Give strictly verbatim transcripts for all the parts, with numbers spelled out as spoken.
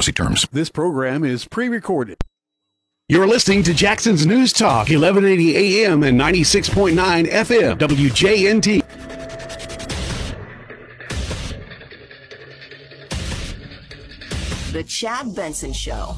policy terms. This program is pre-recorded. You're listening to Jackson's News Talk, eleven eighty A M and ninety-six point nine F M, W J N T. The Chad Benson Show.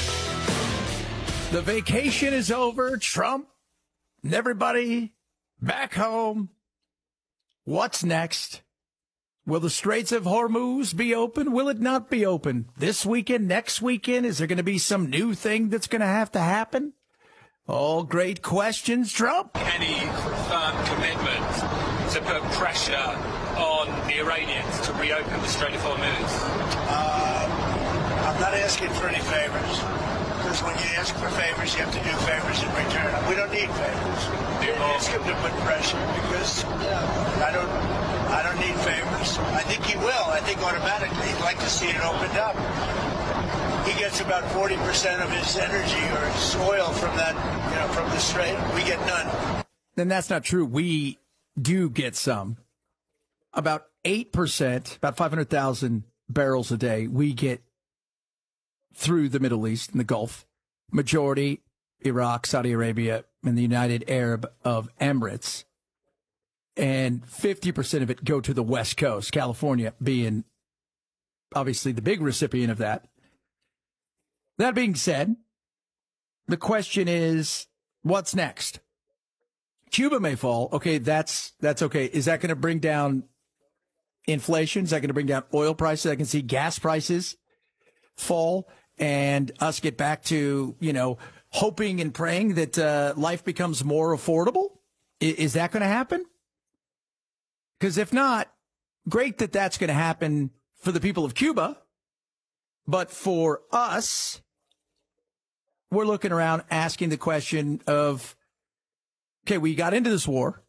The vacation is over. Trump and everybody back home. What's next? Will the Straits of Hormuz be open? Will it not be open? This weekend, next weekend? Is there going to be some new thing that's going to have to happen? All great questions, Trump. Any firm commitment to put pressure on the Iranians to reopen the Strait of Hormuz? Uh, I'm not asking for any favors. Because when you ask for favors, you have to do favors in return. We don't need favors. We didn't ask him to put pressure because yeah, I don't I don't need favors. I think he will. I think automatically he'd like to see it opened up. He gets about forty percent of his energy or his oil from that, you know, from the strait. We get none. Then that's not true. We do get some. About eight percent, about five hundred thousand barrels a day, we get through the Middle East and the Gulf. Majority, Iraq, Saudi Arabia, and the United Arab of Emirates. And fifty percent of it go to the West Coast, California being obviously the big recipient of that. That being said, the question is, what's next? Cuba may fall. Okay, that's that's okay. Is that going to bring down inflation? Is that going to bring down oil prices? I can see gas prices fall and us get back to, you know, hoping and praying that uh, life becomes more affordable. I- is that going to happen? Because if not, great that that's going to happen for the people of Cuba. But for us, we're looking around asking the question of, okay, we got into this war.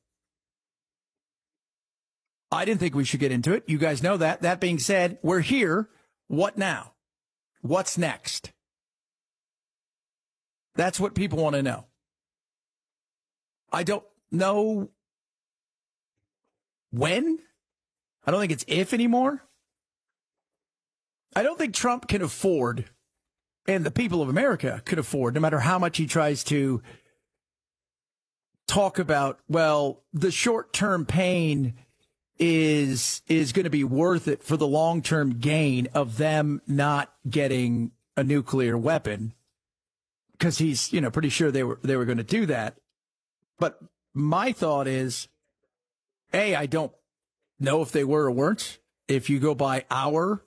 I didn't think we should get into it. You guys know that. That being said, we're here. What now? What's next? That's what people want to know. I don't know when. I don't think it's if anymore. I don't think Trump can afford, and the people of America could afford, no matter how much he tries to talk about, well, the short-term pain is is going to be worth it for the long-term gain of them not getting a nuclear weapon, because he's, you know, pretty sure they were they were going to do that. But my thought is, A, I don't know if they were or weren't. If you go by our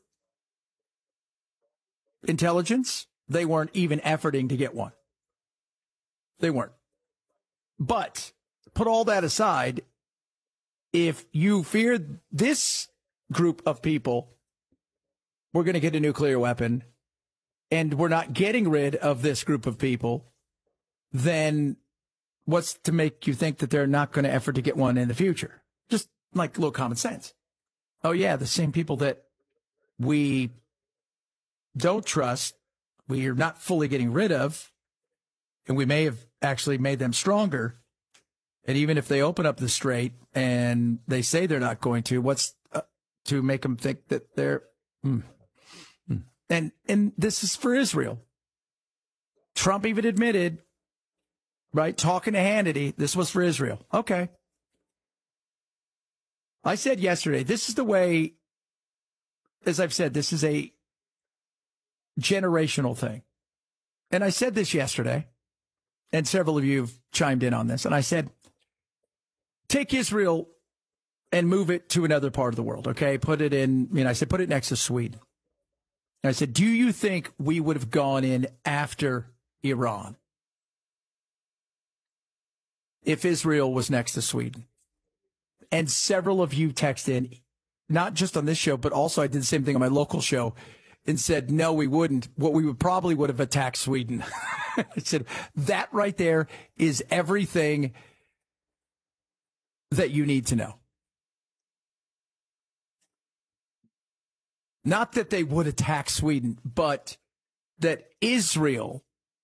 intelligence, they weren't even efforting to get one. They weren't. But put all that aside, if you fear this group of people, we're going to get a nuclear weapon, and we're not getting rid of this group of people, then what's to make you think that they're not going to effort to get one in the future? Just like a little common sense. Oh, yeah, the same people that we don't trust, we are not fully getting rid of, and we may have actually made them stronger. And even if they open up the strait and they say they're not going to, what's uh, to make them think that they're... Mm, mm. And and this is for Israel. Trump even admitted, right, talking to Hannity, this was for Israel. Okay. I said yesterday, this is the way, as I've said, this is a generational thing. And I said this yesterday, and several of you have chimed in on this, and I said, take Israel and move it to another part of the world, okay? Put it in, I mean, I said, put it next to Sweden. And I said, do you think we would have gone in after Iran if Israel was next to Sweden? And several of you texted in, not just on this show, but also I did the same thing on my local show, and said, no, we wouldn't. What we would probably would have attacked Sweden. I said, that right there is everything that you need to know. Not that they would attack Sweden, but that Israel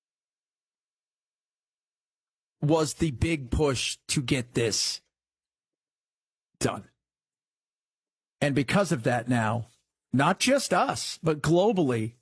was the big push to get this done. And because of that now, not just us, but globally,